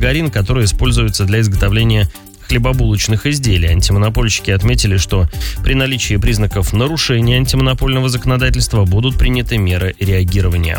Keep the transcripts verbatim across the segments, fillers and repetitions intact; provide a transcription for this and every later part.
маргарин, который используется для изготовления хлебобулочных изделий. Антимонопольщики отметили, что при наличии признаков нарушения антимонопольного законодательства будут приняты меры реагирования.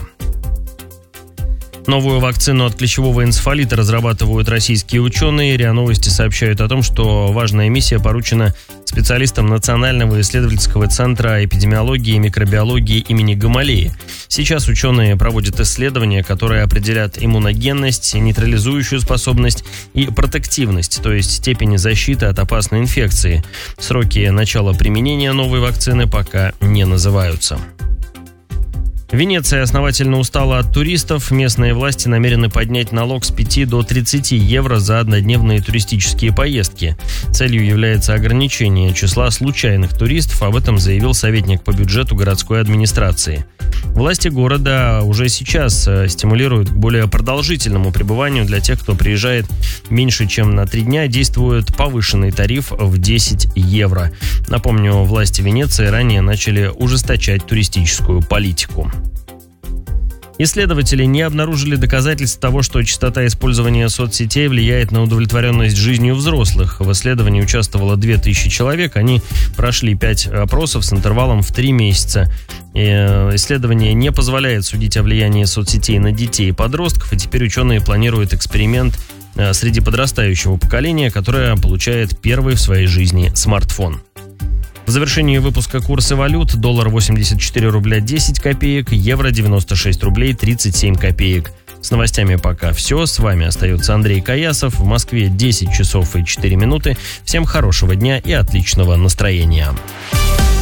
Новую вакцину от клещевого энцефалита разрабатывают российские ученые. РИА Новости сообщают о том, что важная миссия поручена специалистам Национального исследовательского центра эпидемиологии и микробиологии имени Гамалеи. Сейчас ученые проводят исследования, которые определят иммуногенность, нейтрализующую способность и протективность, то есть степень защиты от опасной инфекции. Сроки начала применения новой вакцины пока не называются. Венеция основательно устала от туристов. Местные власти намерены поднять налог с пяти до тридцати евро за однодневные туристические поездки. Целью является ограничение числа случайных туристов, об этом заявил советник по бюджету городской администрации. Власти города уже сейчас стимулируют к более продолжительному пребыванию для тех, кто приезжает меньше, чем на три дня. Действует повышенный тариф в десять евро. Напомню, власти Венеции ранее начали ужесточать туристическую политику. Исследователи не обнаружили доказательств того, что частота использования соцсетей влияет на удовлетворенность жизнью взрослых. В исследовании участвовало две тысячи человек. Они прошли пять опросов с интервалом в три месяца. И исследование не позволяет судить о влиянии соцсетей на детей и подростков. И теперь ученые планируют эксперимент среди подрастающего поколения, которое получает первый в своей жизни смартфон. В завершении выпуска курсы валют: доллар восемьдесят четыре рубля десять копеек, евро девяносто шесть рублей тридцать семь копеек. С новостями пока все. С вами остается Андрей Каясов. В Москве десять часов и четыре минуты. Всем хорошего дня и отличного настроения.